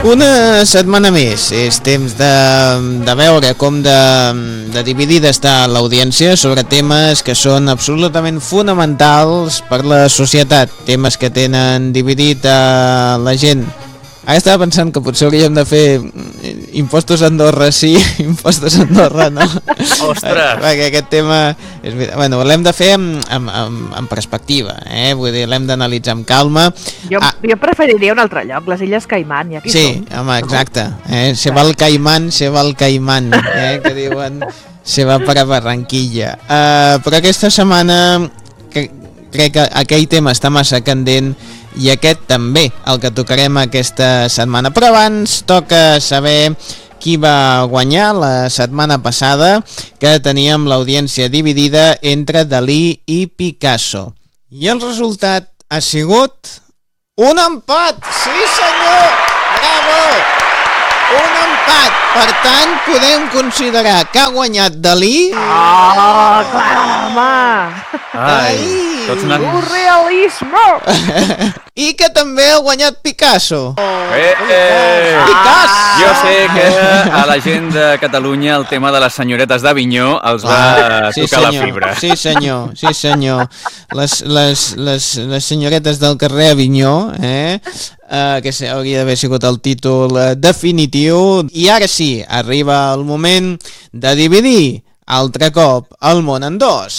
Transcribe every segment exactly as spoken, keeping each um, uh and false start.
Una setmana més, és temps de, de veure com de, de dividida està l'audiència sobre temes que són absolutament fonamentals per la societat, temes que tenen dividit a la gent. Ara estava pensant que potser hauríem de fer impostos a Andorra sí, impostos a Andorra no. Ostres! Perquè aquest tema és, bueno, l'hem de fer amb, amb, amb, amb perspectiva, eh? Vull dir, l'hem d'analitzar amb calma. Jo, ah. jo preferiria un altre lloc, les Illes Caimán, i aquí sí, som. Sí, home, exacte. Eh? Se va el Caimán, se va el Caimán, eh? Que diuen se va per a Barranquilla. Uh, però aquesta setmana que, crec que aquell tema està massa candent i aquest també, el que tocarem aquesta setmana. Però abans toca saber qui va guanyar la setmana passada, que teníem l'audiència dividida entre Dalí i Picasso. I el resultat ha sigut un empat! Sí senyor! Bravo! Un empat! Per tant, podem considerar que ha guanyat Dalí... Oh, clar, home! Ai, tots anant... Surrealisme! I que també ha guanyat Picasso. Eh, eh. Picasso! Jo sé que a la gent de Catalunya el tema de les senyoretes d'Avinyó els va ah, sí, tocar senyor. la fibra. Sí senyor, sí senyor. Les, les, les, les senyoretes del carrer Avinyó, eh? Uh, que hauria d'haver sigut el títol uh, definitiu. I ara sí, arriba el moment de dividir altre cop el món en dos.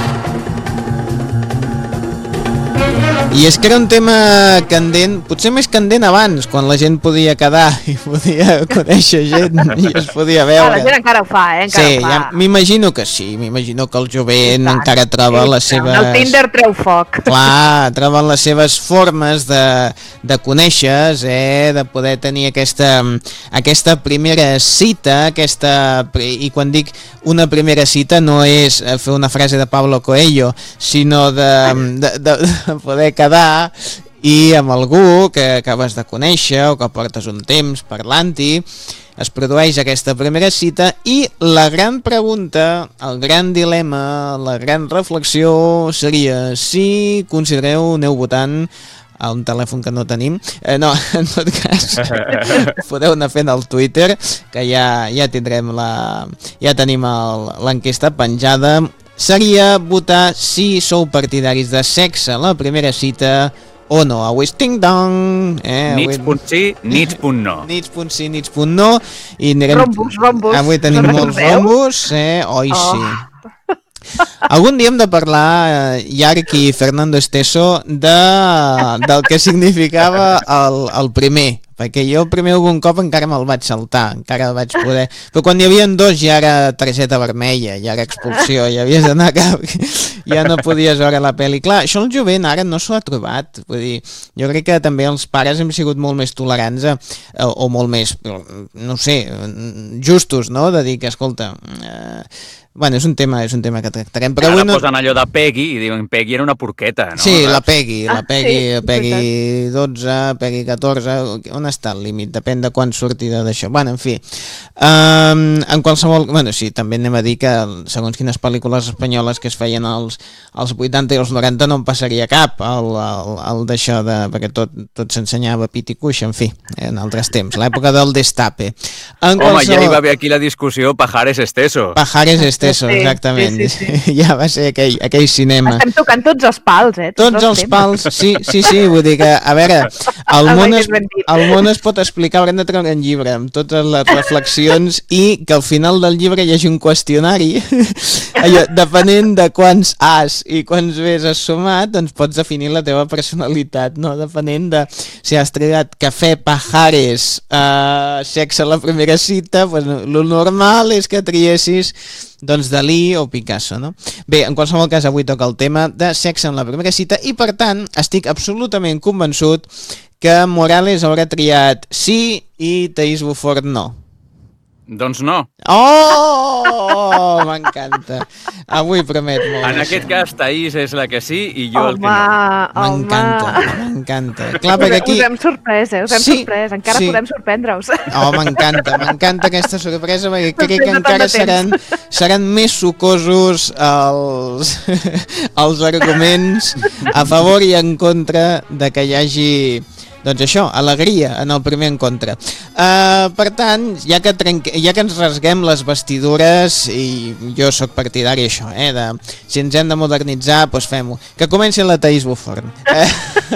I és que era un tema candent, potser més candent abans, quan la gent podia quedar i podia conèixer gent i es podia veure. Ah, la gent encara ho fa, eh? Encara sí, ho fa. Ja, m'imagino que sí, m'imagino que el jovent Exacte. encara troba sí, les seves... El Tinder treu foc. Clar, troben les seves formes de, de conèixer, eh? De poder tenir aquesta, aquesta primera cita, aquesta... i quan dic una primera cita no és fer una frase de Pablo Coelho, sinó de, de, de, de poder quedar i amb algú que acabes de conèixer o que portes un temps parlant-hi, es produeix aquesta primera cita i la gran pregunta, el gran dilema, la gran reflexió seria si considereu, aneu votant a un telèfon que no tenim, eh, no, en tot cas podeu anar fent el Twitter, que ja, ja tindrem la, ja tenim l'enquesta penjada. Seria votar si sou partidaris de sexe a la primera cita o no. Avui és ting-dong, eh? Nits punt sí, nits punt no. Nits punt sí, nits punt no. I anirem... Rombos, rombos. Avui tenim molts rombos, eh? Oi, oh. sí. Algun dia hem de parlar, eh, Yark i Fernando Esteso, de, del que significava el, el primer, perquè jo el primer algun cop encara me'l vaig saltar, encara el vaig poder... Però quan hi havia dos ja era targeta vermella, ja era expulsió, ja havies d'anar cap... ja no podies veure la pel·li. Clar, això el jovent ara no s'ho ha trobat, vull dir, jo crec que també els pares hem sigut molt més tolerants a, o, o molt més, no sé, justos, no?, de dir que, escolta... Eh, Bueno, és un tema, és un tema que tractarem, però ara avui no... posen allò de Peggy i diuen Peggy era una porqueta, no? Sí, la Peggy, la Peggy, ah, sí, Peggy dotze, Peggy catorze, on està el límit? Depèn de quan surti d'això. Bueno, en fi, um, en qualsevol... Bueno, sí, també anem a dir que segons quines pel·lícules espanyoles que es feien als, als vuitanta i als noranta no en passaria cap, el, el, el d'això, de, perquè tot, tot s'ensenyava pit i cuix, en fi, en altres temps, l'època del destape. En Home, qualsevol... ja hi va haver aquí la discussió Pajares Esteso. Pajares Esteso. Eso, sí, exactament. Sí, sí, sí. Ja va ser aquell, aquell cinema. Estem tocant tots els pals, eh? Tots, tots els temes. Pals, sí, sí, sí, vull dir que, a veure, el món, es, el món es pot explicar, haurem de treure un llibre amb totes les reflexions i que al final del llibre hi hagi un qüestionari, allò, depenent de quants A's i quants B's has sumat, doncs pots definir la teva personalitat, no? Depenent de si has triat cafè, pajares, eh, sexe a la primera cita, pues, lo normal és que triessis doncs Dalí o Picasso, no? Bé, en qualsevol cas avui toca el tema de sexe en la primera cita i per tant estic absolutament convençut que Morales haurà triat sí i Thaís Bufort no. Doncs no. Oh, m'encanta. Avui promet molt. En això. aquest cas, Thaís és la que sí i jo home, el que no. M'encanta, m'encanta. Clar, perquè aquí... Us hem sorprès, eh? Us hem Sí, sorprès. Encara sí. podem sorprendre-us. Oh, m'encanta, m'encanta aquesta sorpresa perquè crec que encara seran, seran més sucosos els, els arguments a favor i en contra de que hi hagi doncs això, alegria en el primer encontre. Uh, per tant, ja que, trenque, ja que ens rasguem les vestidures, i jo sóc partidari això, eh, de, si ens hem de modernitzar, doncs fem-ho. Que comenci la Taís Buforn. Eh?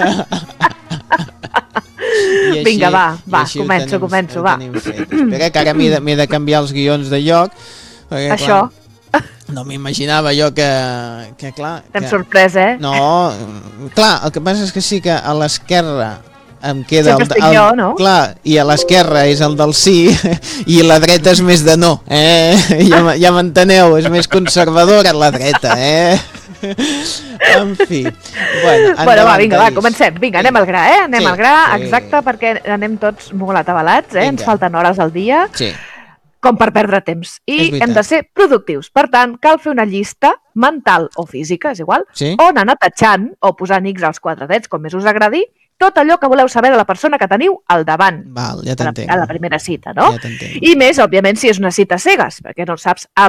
Així, vinga, va, va, començo, tenim, començo, va. Espera, que ara m'he de, de canviar els guions de lloc. Perquè, això. Clar, no m'imaginava jo que, que clar... T'hem que... sorprès, eh? No, clar, el que passa és que sí que a l'esquerra em queda... Sempre el, estic el, jo, no? Clar, i a l'esquerra és el del sí i la dreta és més de no, eh? Ja, ja m'enteneu, és més conservadora la dreta, eh? En fi. Bueno, bueno va, vinga, va, comencem. Vinga, vinga. anem al gra, eh? Anem sí, al gra, sí. exacte, perquè anem tots molt atabalats, eh? Vinga. Ens falten hores al dia. Sí. Com per perdre temps. I hem de ser productius. Per tant, cal fer una llista mental o física, és igual, sí? on anar tatxant o posant X als quadradets, com més us agradi, tot allò que voleu saber de la persona que teniu al davant. Val, ja t'entenc. A la primera cita, no? Ja t'entenc. I més, òbviament, si és una cita cegues, perquè no saps